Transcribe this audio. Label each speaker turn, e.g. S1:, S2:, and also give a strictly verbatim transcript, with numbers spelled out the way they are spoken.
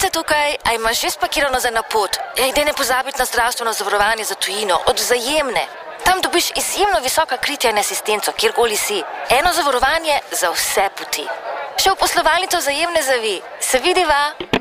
S1: ste tukaj, a imaš že spakirano za na pot? Ej, daj ne pozabiti na zdravstveno zavarovanje za tujino, od Vzajemne. Tam dobiš izjemno visoka kritja in asistenco, kjerkoli si. Eno zavarovanje za vse poti. Še v poslovalnico Vzajemne zavi. Se vidiva?